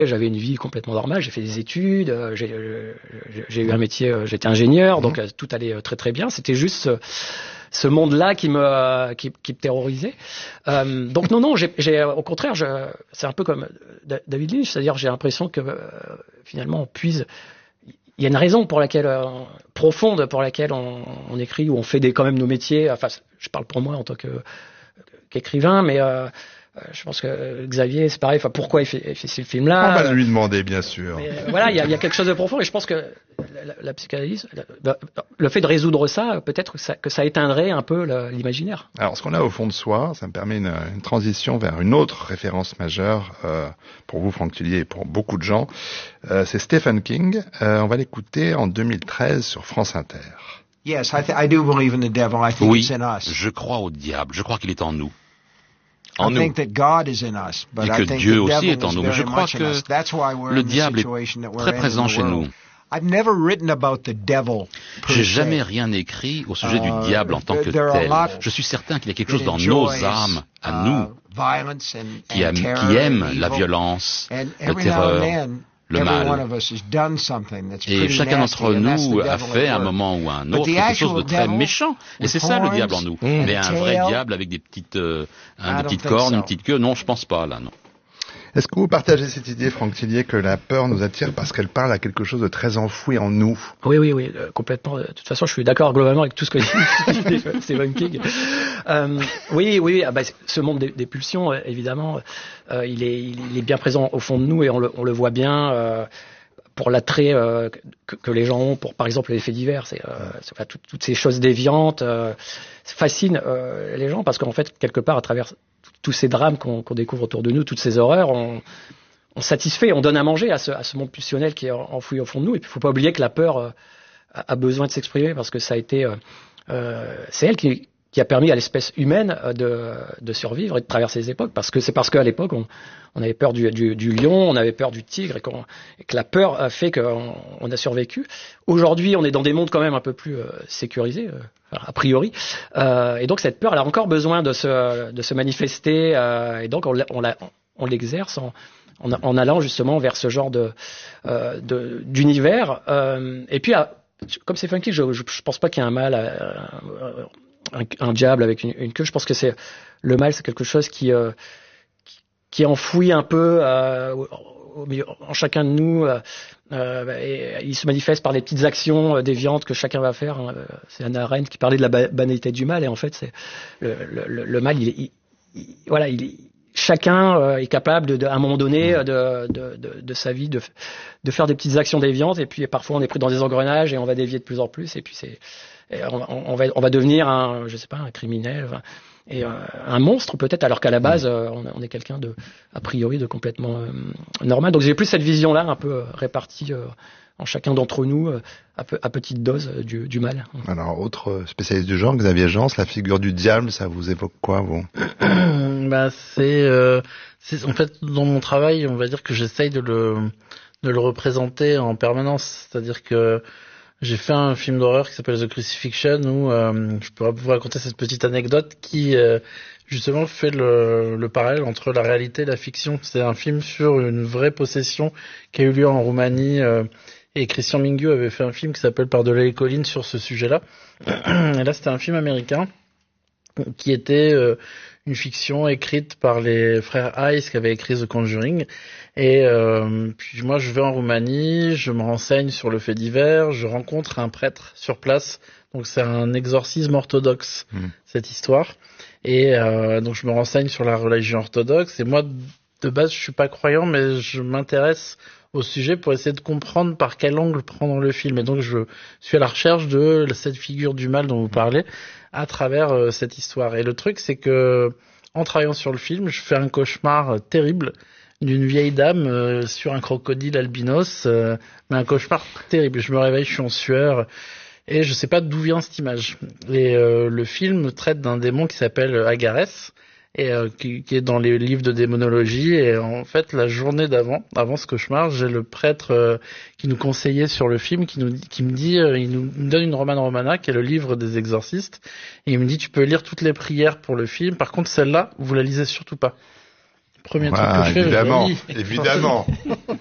j'avais une vie complètement normale, j'ai fait des études, j'ai eu un métier, j'étais ingénieur, donc tout allait très très bien. C'était juste ce monde-là qui me terrorisait. Donc non, j'ai au contraire, c'est un peu comme David Lynch, c'est-à-dire j'ai l'impression que finalement on puise. Il y a une raison pour laquelle profonde pour laquelle on écrit ou on fait quand même nos métiers. Enfin, je parle pour moi en tant qu'écrivain, mais je pense que Xavier, c'est pareil. Enfin, pourquoi il fait ce film-là? On va lui demander, bien sûr. Mais, voilà, il y a quelque chose de profond, et je pense que la psychanalyse, le fait de résoudre ça, peut-être que ça éteindrait un peu l'imaginaire. Alors, ce qu'on a au fond de soi, ça me permet une transition vers une autre référence majeure pour vous, Franck Thuillier, et pour beaucoup de gens. C'est Stephen King. On va l'écouter en 2013 sur France Inter. Yes, I do believe in the devil. I think it's in us. Je crois au diable. Je crois qu'il est en nous. I think that God is in us, but Et I que think Dieu the aussi devil est en is nous. Mais je very crois much in que us. That's why we're le in the diable est situation that we're très in présent the chez world. nous. I've never written about the devil. J'ai jamais rien écrit au sujet du diable en tant que tel. Je suis certain qu'il y a quelque chose dans nos âmes, à nous, qui aiment la violence, le terreur, le mal. Et chacun d'entre nous a fait à un moment ou à un autre quelque chose de très méchant. Et c'est ça le diable en nous. Mais un vrai diable avec des petites cornes, une petite queue, non, je pense pas là, non. Est-ce que vous partagez cette idée, Franck Thuillier, que la peur nous attire parce qu'elle parle à quelque chose de très enfoui en nous? Oui, complètement. De toute façon, je suis d'accord globalement avec tout ce que dit Stephen King. Oui, ce monde des pulsions, évidemment, il est bien présent au fond de nous et on le voit bien pour l'attrait que les gens ont pour, par exemple, les faits divers. Toutes ces choses déviantes fascinent les gens parce qu'en fait, quelque part, à travers tous ces drames qu'on découvre autour de nous, toutes ces horreurs, on satisfait, on donne à manger à ce monde pulsionnel qui est enfoui au fond de nous. Et puis, il ne faut pas oublier que la peur a besoin de s'exprimer parce que ça a été, c'est elle qui a permis à l'espèce humaine de survivre et de traverser les époques. Parce qu'à l'époque, on avait peur du lion, on avait peur du tigre et que la peur a fait qu'on a survécu. Aujourd'hui, on est dans des mondes quand même un peu plus sécurisés, a priori. Et donc cette peur, elle a encore besoin de se manifester. Et donc on l'exerce en allant justement vers ce genre d'univers. Et puis, comme c'est funky, je pense pas qu'il y ait un mal un diable avec une queue. Je pense que le mal, c'est quelque chose qui est enfoui un peu en chacun de nous. Et il se manifeste par les petites actions déviantes que chacun va faire. C'est Hannah Arendt qui parlait de la banalité du mal. Et en fait, c'est le mal. Chacun est capable à un moment donné de sa vie de faire des petites actions déviantes. Et puis parfois, on est pris dans des engrenages et on va dévier de plus en plus. Et puis on va devenir un criminel et un monstre peut-être, alors qu'à la base on est quelqu'un a priori de complètement normal. Donc j'ai plus cette vision-là un peu répartie en chacun d'entre nous à petite dose du mal. Alors, autre spécialiste du genre, Xavier Jans, la figure du diable, ça vous évoque quoi, vous? C'est en fait dans mon travail, on va dire que j'essaye de le représenter en permanence, c'est-à-dire que j'ai fait un film d'horreur qui s'appelle The Crucifixion où je pourrais vous raconter cette petite anecdote qui justement fait le parallèle entre la réalité et la fiction. C'est un film sur une vraie possession qui a eu lieu en Roumanie et Christian Mingiu avait fait un film qui s'appelle Par-delà les collines sur ce sujet-là. Et là, c'était un film américain qui était une fiction écrite par les frères Hayes qui avaient écrit The Conjuring. Et puis moi, je vais en Roumanie, je me renseigne sur le fait divers, je rencontre un prêtre sur place. Donc c'est un exorcisme orthodoxe, cette histoire. Et donc je me renseigne sur la religion orthodoxe. Et moi, de base, je suis pas croyant, mais je m'intéresse au sujet pour essayer de comprendre par quel angle prendre le film. Et donc je suis à la recherche de cette figure du mal dont vous parlez à travers cette histoire. Et le truc, c'est que en travaillant sur le film, je fais un cauchemar terrible d'une vieille dame sur un crocodile albinos, mais un cauchemar terrible. Je me réveille, je suis en sueur et je sais pas d'où vient cette image. Et le film traite d'un démon qui s'appelle Agarès et qui est dans les livres de démonologie. Et en fait, la journée avant ce cauchemar, j'ai le prêtre qui nous conseillait sur le film, il me donne une Romane Romana, qui est le livre des exorcistes, et il me dit tu peux lire toutes les prières pour le film. Par contre, celle-là, vous la lisez surtout pas. Premier truc que je fais, évidemment.